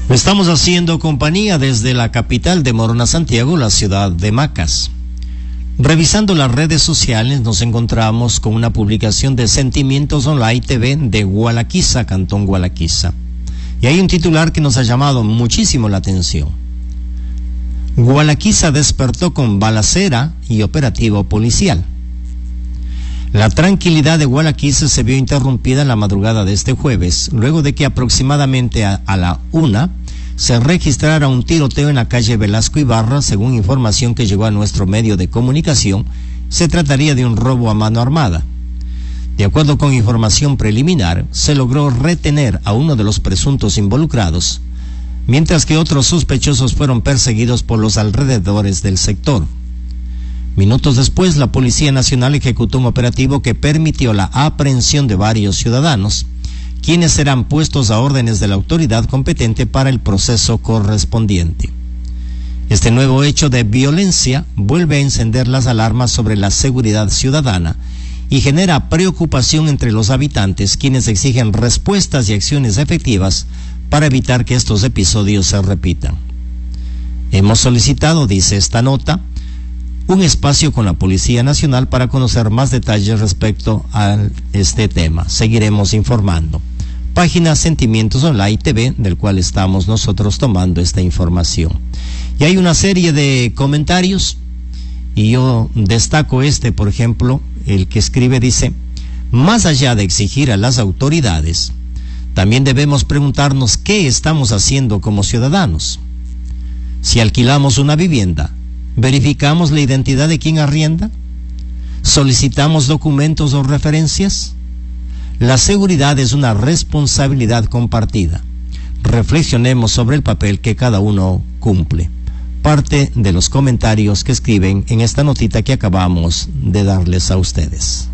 Estamos haciendo compañía desde la capital de Morona, Santiago, la ciudad de Macas. Revisando las redes sociales nos encontramos con una publicación de Sentimientos Online TV de Gualaquiza, Cantón Gualaquiza. Y hay un titular que nos ha llamado muchísimo la atención. Gualaquiza despertó con balacera y operativo policial. La tranquilidad de Gualaquiza se vio interrumpida en la madrugada de este jueves, luego de que aproximadamente a la 1 se registrara un tiroteo en la calle Velasco Ibarra. Según información que llegó a nuestro medio de comunicación, se trataría de un robo a mano armada. De acuerdo con información preliminar, se logró retener a uno de los presuntos involucrados, mientras que otros sospechosos fueron perseguidos por los alrededores del sector. Minutos después, la Policía Nacional ejecutó un operativo que permitió la aprehensión de varios ciudadanos, quienes serán puestos a órdenes de la autoridad competente para el proceso correspondiente. Este nuevo hecho de violencia vuelve a encender las alarmas sobre la seguridad ciudadana y genera preocupación entre los habitantes, quienes exigen respuestas y acciones efectivas para evitar que estos episodios se repitan. Hemos solicitado, dice esta nota, un espacio con la Policía Nacional para conocer más detalles respecto a este tema. Seguiremos informando. Página Sentimientos Online TV, del cual estamos nosotros tomando esta información. Y hay una serie de comentarios, y yo destaco por ejemplo, el que escribe dice: más allá de exigir a las autoridades, también debemos preguntarnos qué estamos haciendo como ciudadanos. Si alquilamos una vivienda, ¿verificamos la identidad de quien arrienda? ¿Solicitamos documentos o referencias? La seguridad es una responsabilidad compartida. Reflexionemos sobre el papel que cada uno cumple. Parte de los comentarios que escriben en esta notita que acabamos de darles a ustedes.